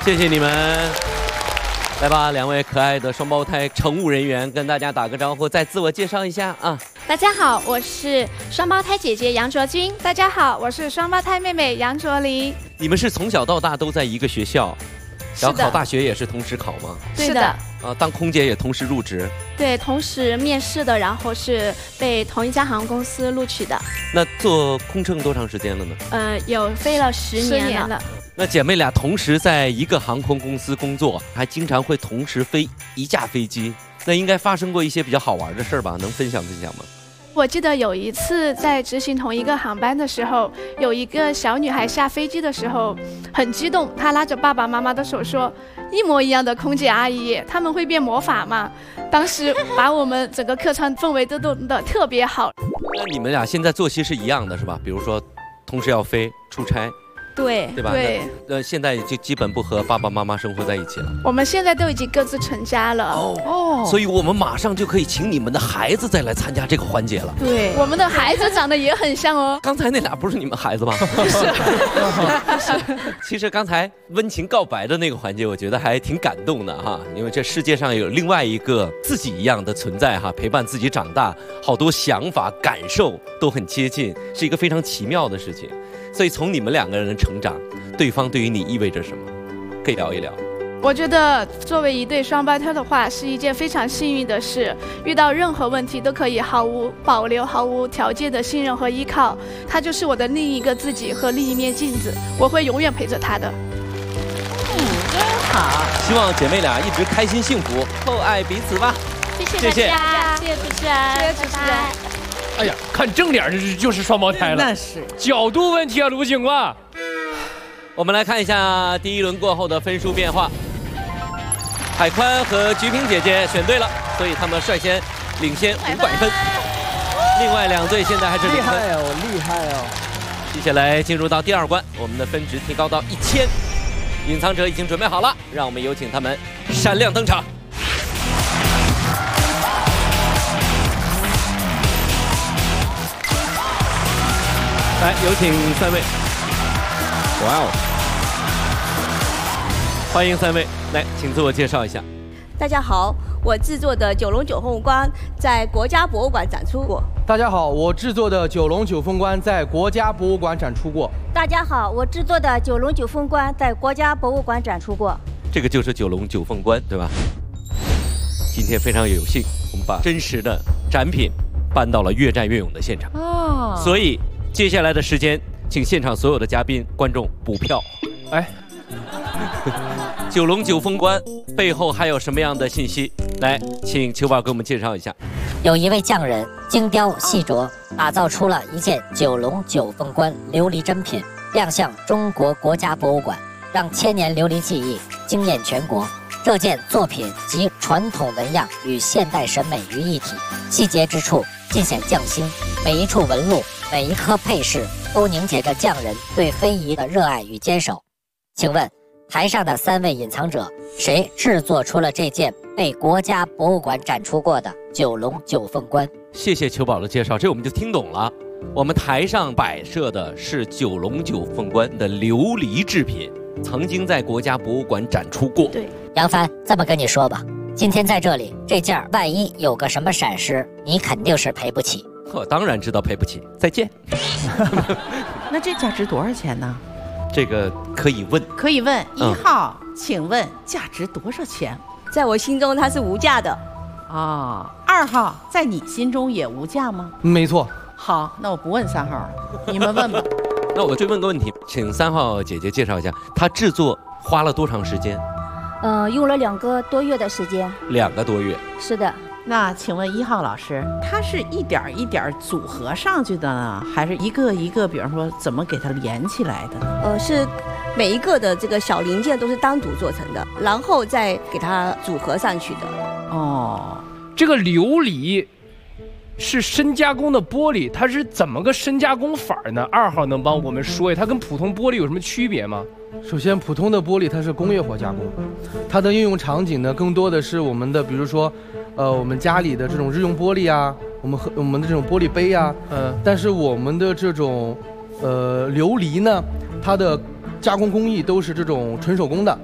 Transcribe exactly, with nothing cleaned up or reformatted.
谢谢你们。来吧，两位可爱的双胞胎乘务人员，跟大家打个招呼，再自我介绍一下啊。 大家好，我是双胞胎姐姐杨卓君。 大家好，我是双胞胎妹妹杨卓琳。 你们是从小到大都在一个学校，然后考大学也是同时考吗？ 对的。 啊，当空姐也同时入职。 对，同时面试的，然后是被同一家航空公司录取的。 那做空乘多长时间了呢？ 呃，有飞了十年了。年了那姐妹俩同时在一个航空公司工作，还经常会同时飞一架飞机，那应该发生过一些比较好玩的事儿吧？能分享分享吗？ 我记得有一次在执行同一个航班的时候，有一个小女孩下飞机的时候很激动，她拉着爸爸妈妈的手说：“一模一样的空姐阿姨，他们会变魔法吗？”当时把我们整个客舱氛围都弄得特别好。 那你们俩现在作息是一样的，是吧？比如说，同时要飞出差。 对对吧？ 对， 呃，现在就基本不和爸爸妈妈生活在一起了。 我们现在都已经各自成家了哦哦，所以我们马上就可以请你们的孩子再来参加这个环节了。 对，我们的孩子长得也很像哦。 刚才那俩不是你们孩子吗？是。其实刚才温情告白的那个环节，我觉得还挺感动的哈，因为这世界上有另外一个自己一样的存在哈，陪伴自己长大，好多想法感受都很接近，是一个非常奇妙的事情。所以从你们两个人的成长，对方对于你意味着什么？可以聊一聊。 我觉得作为一对双胞胎的话，是一件非常幸运的事。遇到任何问题都可以毫无保留、毫无条件的信任和依靠。他就是我的另一个自己和另一面镜子，我会永远陪着他的。 嗯，真好。 希望姐妹俩一直开心幸福，厚爱彼此吧。 谢谢大家，谢谢主持人， 谢谢主持人。 哎呀，看正脸就是就是双胞胎了。 那是角度问题啊，卢警官。 我们来看一下第一轮过后的分数变化。海宽和菊萍姐姐选对了，所以他们率先领先五百分。另外两队现在还是零分。 厉害哦，厉害哦！ 接下来进入到第二关，我们的分值提高到一千。隐藏者已经准备好了，让我们有请他们闪亮登场。来，有请三位。哇哦！欢迎三位，来，请自我介绍一下。 大家好，我制作的九龙九凤冠在国家博物馆展出过。 大家好，我制作的九龙九凤冠在国家博物馆展出过。 大家好，我制作的九龙九凤冠在国家博物馆展出过。 这个就是九龙九凤冠，对吧？今天非常有幸，我们把真实的展品搬到了越战越勇的现场。哦，所以。接下来的时间，请现场所有的嘉宾、观众补票。哎，九龙九凤冠背后还有什么样的信息？来，请球宝给我们介绍一下。 有一位匠人精雕细琢，打造出了一件九龙九凤冠琉璃珍品，亮相中国国家博物馆，让千年琉璃技艺惊艳全国。这件作品集传统纹样与现代审美于一体，细节之处尽显匠心，每一处纹路。每一颗配饰都凝结着匠人对非遗的热爱与坚守。请问，台上的三位隐藏者，谁制作出了这件被国家博物馆展出过的九龙九凤冠？ 谢谢球宝的介绍，这我们就听懂了。我们台上摆设的是九龙九凤冠的琉璃制品，曾经在国家博物馆展出过。 对， 杨帆，这么跟你说吧，今天在这里，这件万一有个什么闪失，你肯定是赔不起。 我当然知道赔不起，再见。 那这价值多少钱呢？ 这个可以问， 可以问一号，嗯、请问价值多少钱？ 在我心中它是无价的。 哦，二号在你心中也无价吗？ 没错。 好，那我不问三号了，你们问吧。 那我追问个问题，请三号姐姐介绍一下，她制作花了多长时间？ 呃，用了两个多月的时间。 两个多月。 是的。 那请问一号老师，它是一点一点组合上去的呢，还是一个一个，比方说怎么给它连起来的呢？ 呃，是每一个的这个小零件都是单独做成的，然后再给它组合上去的。 哦，这个琉璃是深加工的玻璃，它是怎么个深加工法呢？二号能帮我们说一下，它跟普通玻璃有什么区别吗？ 首先，普通的玻璃它是工业化加工，它的应用场景呢，更多的是我们的，比如说，呃，我们家里的这种日用玻璃啊，我们和我们的这种玻璃杯啊，呃，但是我们的这种，呃，琉璃呢，它的加工工艺都是这种纯手工的。